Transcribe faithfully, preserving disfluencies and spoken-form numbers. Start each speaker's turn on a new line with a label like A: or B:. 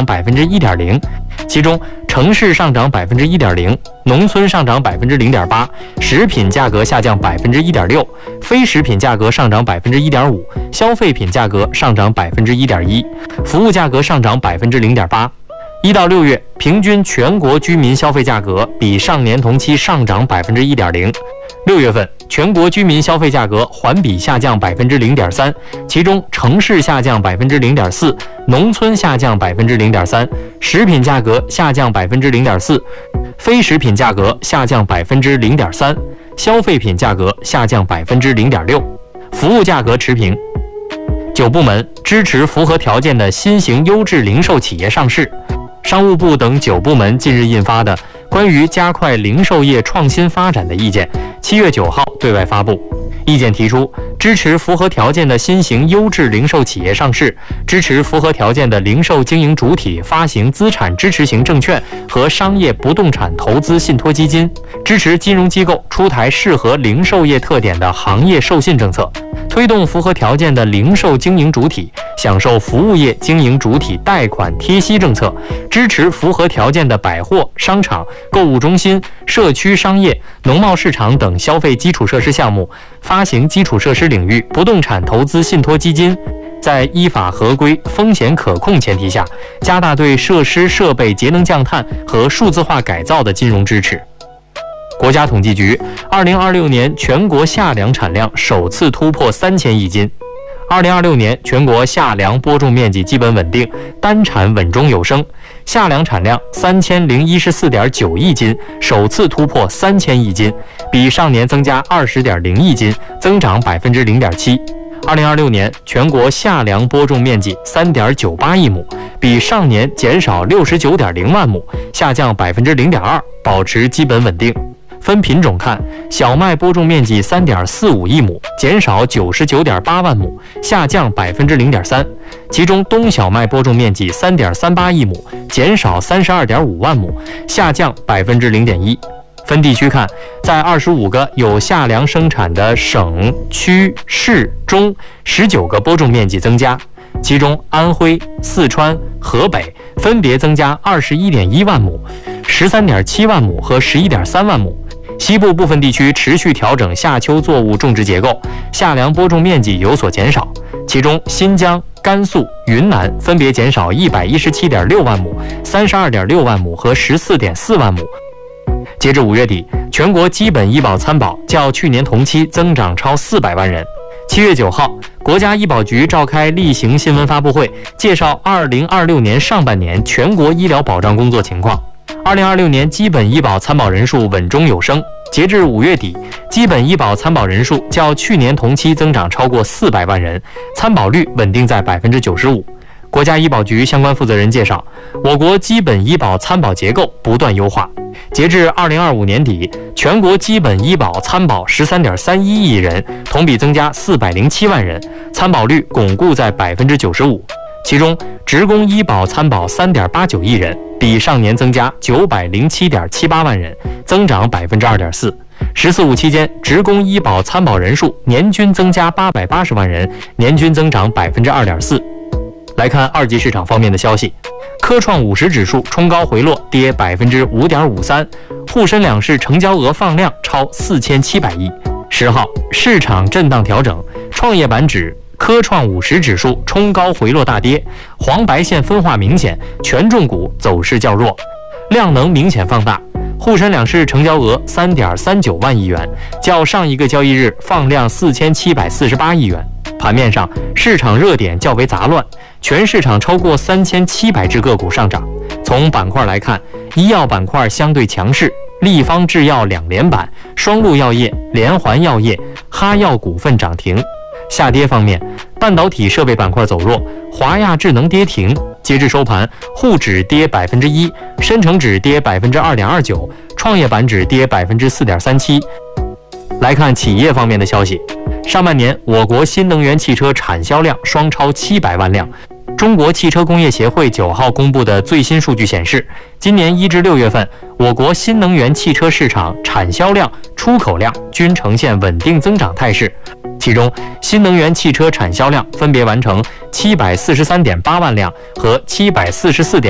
A: 涨百分之一点零，其中城市上涨百分之一点零，农村上涨百分之零点八，食品价格下降百分之一点六，非食品价格上涨百分之一点五，消费品价格上涨百分之一点一，服务价格上涨百分之零点八。一到六月，平均全国居民消费价格比上年同期上涨百分之一点零。六月份，全国居民消费价格环比下降百分之零点三，其中城市下降百分之零点四，农村下降百分之零点三，食品价格下降百分之零点四，非食品价格下降百分之零点三，消费品价格下降百分之零点六，服务价格持平。九部门支持符合条件的新型优质零售企业上市。商务部等九部门近日印发的关于加快零售业创新发展的意见，七月九号对外发布。意见提出，支持符合条件的新型优质零售企业上市，支持符合条件的零售经营主体发行资产支持型证券和商业不动产投资信托基金，支持金融机构出台适合零售业特点的行业授信政策，推动符合条件的零售经营主体享受服务业经营主体贷款贴息政策，支持符合条件的百货、商场、购物中心、社区商业、农贸市场等消费基础设施项目发行基础设施领域不动产投资信托基金，在依法合规、风险可控前提下，加大对设施设备节能降碳和数字化改造的金融支持。国家统计局二零二六年全国夏粮产量首次突破三千亿斤。二零二六年全国夏粮播种面积基本稳定，单产稳中有升，夏粮产量三千零一十四点九亿斤，首次突破三千亿斤，比上年增加二十点零亿斤，增长百分之零点七。二零二六年全国夏粮播种面积三点九八亿亩，比上年减少六十九点零万亩，下降百分之零点二，保持基本稳定。分品种看，小麦播种面积三点四五亿亩，减少九十九点八万亩，下降百分之零点三。其中冬小麦播种面积三点三八亿亩，减少三十二点五万亩，下降百分之零点一。分地区看，在二十五个有夏粮生产的省、区、市中，十九个播种面积增加，其中安徽、四川、河北分别增加二十一点一万亩、十三点七万亩和十一点三万亩。西部部分地区持续调整夏秋作物种植结构，夏粮播种面积有所减少，其中新疆、甘肃、云南分别减少一百一十七点六万亩、三十二点六万亩和十四点四万亩。截至五月底，全国基本医保参保较去年同期增长超四百万人。七月九号，国家医保局召开例行新闻发布会，介绍二零二六年上半年全国医疗保障工作情况。二零二六年基本医保参保人数稳中有升，截至五月底，基本医保参保人数较去年同期增长超过四百万人，参保率稳定在百分之九十五。国家医保局相关负责人介绍，我国基本医保参保结构不断优化。截至二零二五年底，全国基本医保参保十三点三一亿人，同比增加四百零七万人，参保率巩固在百分之九十五。其中，职工医保参保三点八九亿人，比上年增加九百零七点七八万人，增长百分之二点四。十四五期间，职工医保参保人数年均增加八百八十万人，年均增长百分之二点四。来看二级市场方面的消息，科创五十指数冲高回落，跌百分之五点五三，沪深两市成交额放量超四千七百亿。十号，市场震荡调整，创业板指科创五十指数冲高回落大跌，黄白线分化明显，权重股走势较弱，量能明显放大。沪深两市成交额三点三九万亿元，较上一个交易日放量四千七百四十八亿元。盘面上，市场热点较为杂乱，全市场超过三千七百只个股上涨。从板块来看，医药板块相对强势，立方制药两连板，双鹿药业、联环药业、哈药股份涨停。下跌方面，半导体设备板块走弱，华亚智能跌停。截至收盘，沪指跌百分之一，深成指跌百分之二点二九，创业板指跌百分之四点三七。来看企业方面的消息，上半年我国新能源汽车产销量双超七百万辆。中国汽车工业协会九号公布的最新数据显示，今年一至六月份，我国新能源汽车市场产销量、出口量均呈现稳定增长态势。其中，新能源汽车产销量分别完成七百四十三点八万辆和七百四十四点